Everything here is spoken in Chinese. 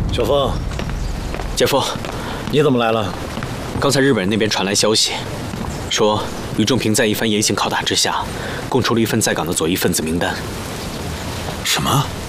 小峰， 姐夫， 你怎么来了？ 刚才日本人那边传来消息，说于仲平在一番严刑拷打之下，供出了一份在岗的左翼分子名单。 什么？